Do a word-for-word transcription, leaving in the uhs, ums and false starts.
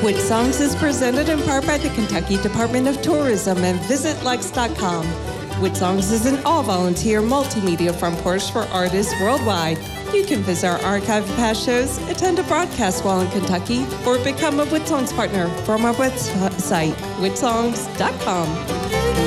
Wit Songs is presented in part by the Kentucky Department of Tourism and Visit Lex dot com. Wit Songs is an all-volunteer multimedia front porch for artists worldwide. You can visit our archive of past shows, attend a broadcast while in Kentucky, or become a Wit Songs partner from our website, wit songs dot com.